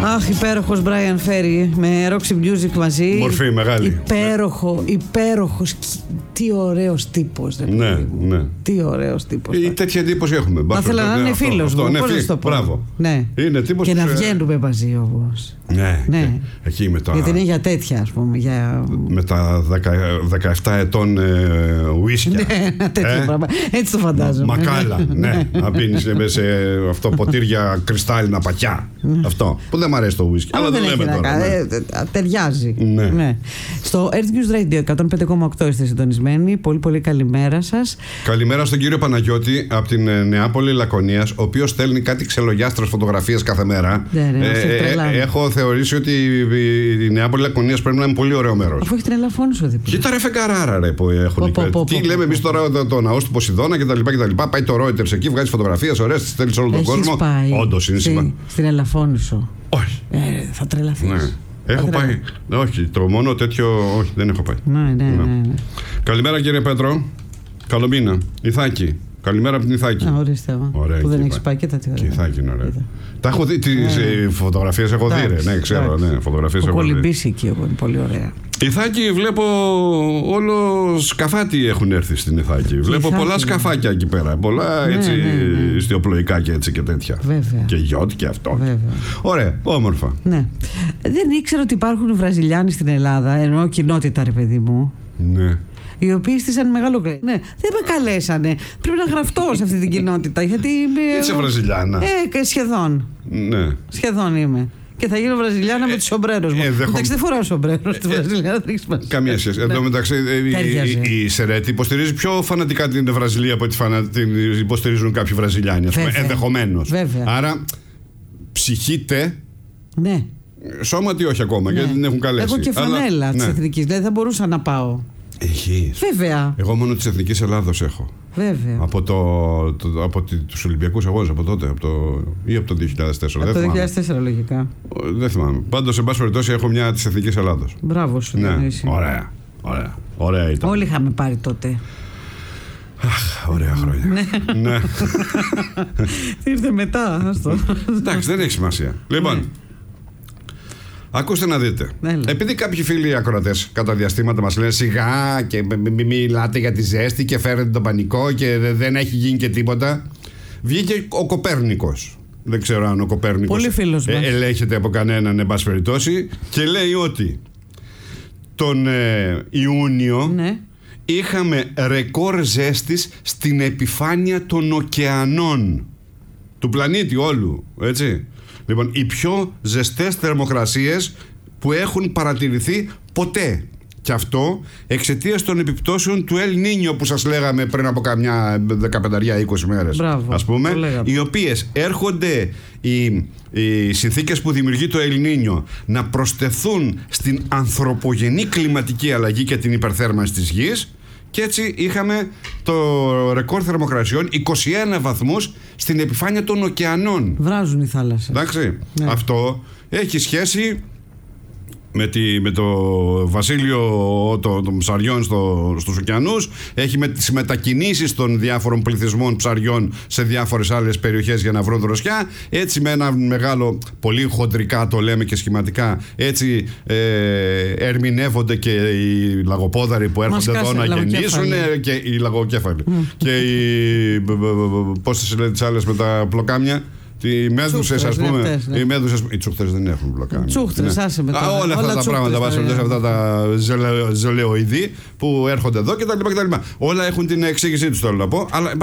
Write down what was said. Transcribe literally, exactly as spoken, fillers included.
Αχ, υπέροχος Brian Ferry με Roxy Music μαζί. Μορφή μεγάλη. Υπέροχο, υπέροχος. Τι ωραίος τύπος. Ναι, ναι. Τι ωραίος τύπος. Ή τέτοια εντύπωση έχουμε. Θα ήθελα να είναι φίλος μου. Ναι, Πώς να το πω. Μπράβο. Ναι. Είναι τύπος και που να σε... βγαίνουμε μαζί όμως. Ναι, ναι. Εκεί με τα... Γιατί είναι για τέτοια, ας πούμε. Για... Με τα δεκαεπτά ετών ουίσκια. Ναι, ένα τέτοιο ε? πράγμα. Έτσι το φαντάζομαι. Μακάλα, ναι. Να πίνεις σε αυτό ποτήρια κρυστάλλινα πατιά. Αυτό. Που δεν μ' αρέσει το ουίσκι. Αλλά δεν έχει να κάνει. Ταιριάζει. Ναι. Στο Earth News Radio εκατόν πέντε κόμμα οκτώ είστε συντονισμένοι. Πολύ πολύ καλημέρα σας. Καλημέρα στον κύριο Παναγιώτη από την Νεάπολη Λακωνίας, ο οποίος στέλνει κάτι ξελογιάστρες φωτογραφίες κάθε μέρα. Ναι, ναι, ε, ε, έχω θεωρήσει ότι η Νεάπολη Λακωνίας πρέπει να είναι πολύ ωραίο μέρος. Αφού έχει την Ελαφώνησο δίπλα. Κοίτα ρε φεγγαράρα ρε που έχουν. Πω, πω, πω, Τι πω, λέμε πω, εμείς τώρα το, το ναός του Ποσειδώνα κτλ. Πάει το Reuters εκεί, βγάζει φωτογραφίες ωραίες, τις στέλνει σε όλο τον κόσμο. Όντως είναι σημαντικό. Στην Ελαφώνησο. Όχι. Ε, θα τρελαθείς. Ναι. Έχω θα πάει. Τρελα... Όχι, το μόνο τέτοιο. Όχι, δεν έχω πάει. Ναι, ναι, ναι. ναι. Καλημέρα κύριε Πέτρο. Καλό μήνα. Ιθάκη. Καλημέρα από την Ιθάκη. Α, ορίστε. Ωραία, που δεν έχει πάει και τα τι ωραία. Και Ιθάκη είναι ωραία. Τα έχω δει, τις ε, φωτογραφίες έχω δει. Ρε. Ναι, ξέρω. Ναι, φωτογραφίες έχω δει. Κολυμπήσει εκεί, είναι πολύ ωραία. Ιθάκη, βλέπω όλο σκαφάτι έχουν έρθει στην Ιθάκη. Βλέπω Ιθάκη, πολλά σκαφάκια εκεί πέρα. Πολλά ναι, έτσι ναι, ναι, ναι. στιοπλοϊκά και έτσι και τέτοια. Βέβαια. Και γιότ και αυτό. Βέβαια. Ωραία, όμορφα. Ναι. Δεν ήξερα ότι υπάρχουν Βραζιλιάνοι στην Ελλάδα, εννοώ κοινότητα, ρε παιδί μου. Ναι. Οι οποίοι στήσαν μεγάλο κρέας. Ναι, δεν με καλέσανε. Πρέπει να γραφτώ σε αυτή την κοινότητα. Γιατί είμαι. Είσαι Βραζιλιάνα. Ε, σχεδόν. Ναι. Σχεδόν είμαι. Και θα γίνω Βραζιλιάνα ε, με του σομπρέρου μου. Ε, δεχο... Εντάξει, δεν φοράω σομπρέρο στη Βραζιλιάνα, δεν έχει σημασία. Καμία σχέση. Εδώ μεταξύ, η, η, η Σερέτη υποστηρίζει πιο φανατικά την Βραζιλία από ότι φανα... την υποστηρίζουν κάποιοι Βραζιλιάνοι. Ενδεχομένως. Άρα ψυχείτε. Ναι. Σώματι όχι ακόμα, ναι. Γιατί δεν έχουν καλέσει. Έχω και φανέλα Αλλά... τη ναι. Εθνική. Δηλαδή θα μπορούσα να πάω. Έχεις. Βέβαια. Εγώ μόνο της Εθνικής Ελλάδος έχω. Βέβαια. Από, το, το, από τους Ολυμπιακούς Αγώνες από τότε, από το, ή από το δύο χιλιάδες τέσσερα. Από το δύο χιλιάδες τέσσερα λογικά. Δεν θυμάμαι. Πάντως, σε πάση περιπτώσει, έχω μια της Εθνικής Ελλάδος. Μπράβο σου. Ναι. Ωραία. Ωραία. Ωραία ήταν. Όλοι είχαμε πάρει τότε. Αχ, ωραία χρόνια. Ναι. Ήρθε μετά. Εντάξει, δεν έχει σημασία. Λοιπόν. Ακούστε να δείτε. Έλα. Επειδή κάποιοι φίλοι ακροατές κατά διαστήματα μας λένε σιγά και μη μιλάτε για τη ζέστη και φέρετε τον πανικό και δεν έχει γίνει και τίποτα, βγήκε ο Κοπέρνικος. Δεν ξέρω αν ο Κοπέρνικος πολύ φίλος μας. ελέγχεται από κανέναν εν πάση περιπτώσει, και λέει ότι τον ε, Ιούνιο ναι. είχαμε ρεκόρ ζέστης στην επιφάνεια των ωκεανών του πλανήτη όλου, έτσι. Λοιπόν, οι πιο ζεστές θερμοκρασίες που έχουν παρατηρηθεί ποτέ. Και αυτό εξαιτίας των επιπτώσεων του Ελ Νίνιο που σας λέγαμε πριν από καμιά δεκαπέντε είκοσι μέρες. Μπράβο, ας πούμε, οι οποίες έρχονται οι, οι συνθήκες που δημιουργεί το Ελ Νίνιο να προσθεθούν στην ανθρωπογενή κλιματική αλλαγή και την υπερθέρμανση της γης. Και έτσι είχαμε το ρεκόρ θερμοκρασιών είκοσι ένα βαθμούς στην επιφάνεια των ωκεανών. Βράζουν οι θάλασσες. Εντάξει, ναι. Αυτό έχει σχέση με, τη, με το βασίλειο των το ψαριών στο, στους ωκεανούς. Έχει με τις μετακινήσεις των διάφορων πληθυσμών ψαριών σε διάφορες άλλες περιοχές για να βρουν δροσιά. Έτσι με ένα μεγάλο, πολύ χοντρικά το λέμε και σχηματικά, έτσι ε, ερμηνεύονται και οι λαγοπόδαροι που έρχονται εδώ να γεννήσουν και οι λαγοκέφαλοι. Mm. Και οι, πώς τις λέτε τις άλλες με τα πλοκάμια. Οι μέδουσες, ας πούμε. Αυτές, ναι. Οι μέδουσες, οι τσούχτρες δεν έχουν μπλοκάνει. Τσούχτρες, ναι. άσε με τώρα. Όλα αυτά όλα τα πράγματα, αυτά τα ζελεοειδή που έρχονται εδώ κτλ. Όλα έχουν την εξήγησή τους, θέλω να πω. Αλλά